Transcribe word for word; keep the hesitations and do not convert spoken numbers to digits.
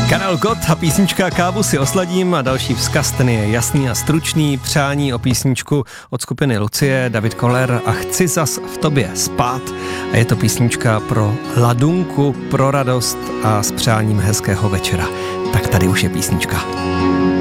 Karel Gott a písnička Kávu si osladím a další vzkaz, ten je jasný a stručný. Přání o písničku od skupiny Lucie, David Koller a Chci zas v tobě spát. A je to písnička pro ladunku, pro radost a s přáním hezkého večera. Tak tady už je písnička.